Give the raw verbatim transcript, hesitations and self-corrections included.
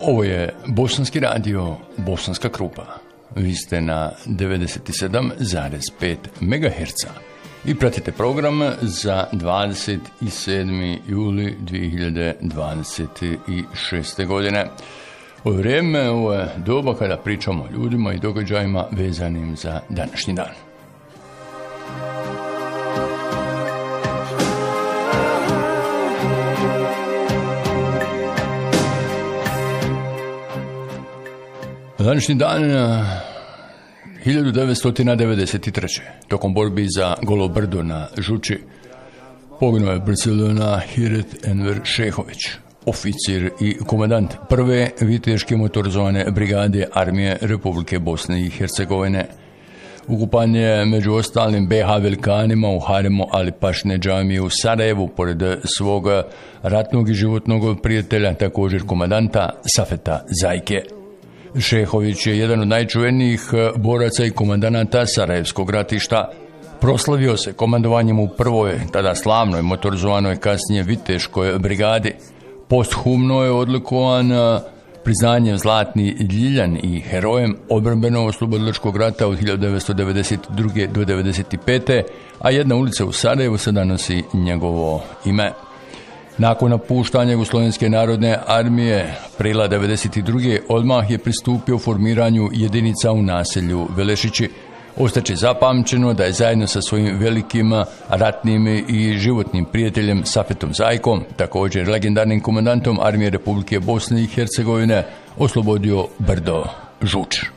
Ovo je Bosanski radio, Bosanska Krupa. Vi ste na devedeset sedam zarez pet megaherca i pratite program za dvadeset sedmi juli dvije hiljade dvadeset šeste. godine. Ovo vrijeme, ovo je doba kada pričamo o ljudima i događajima vezanim za današnji dan. Današnji dan hiljadu devetsto devedeset treće. tokom borbi za Golo brdo na Žuči poginuo je Barcelona Hiret Enver Šehović, oficir i komandant prve viteške motorizovane brigade armije Republike Bosne i Hercegovine. Ukupan je među ostalim be ha velikanima u haremu Alipašne džamije u Sarajevu, pored svog ratnog i životnog prijatelja, također komandanta Safeta Zajke. Šehović je jedan od najčuvenijih boraca i komandanata Sarajevskog ratišta. Proslavio se komandovanjem u prvoj, tada slavnoj motorizovanoj, kasnije viteškoj brigadi. Posthumno je odlikovan priznanjem Zlatni ljiljan i herojem obrambeno-oslobodilačkog rata od hiljadu devetsto devedeset druge. do devedeset pete. a jedna ulica u Sarajevu sada nosi njegovo ime. Nakon napuštanja Jugoslovenske narodne armije aprila devedeset druge. odmah je pristupio formiranju jedinica u naselju Velešići. Ostaće zapamćeno da je zajedno sa svojim velikim ratnim i životnim prijateljem Safetom Zajkom, također legendarnim komandantom armije Republike Bosne i Hercegovine, oslobodio brdo Žuč.